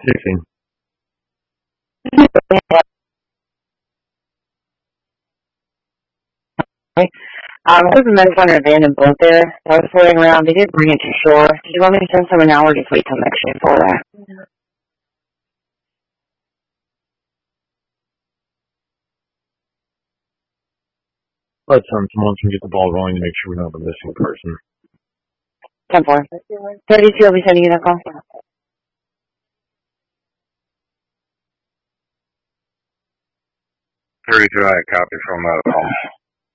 16. There's a men on an abandoned boat there that was floating around. They did bring it to shore. Did you want me to send someone now or just wait till next shift for that? Let's send someone to get the ball rolling to make sure we don't have a missing person. 10-4. 32 will be sending you that call. 32, I copy from call.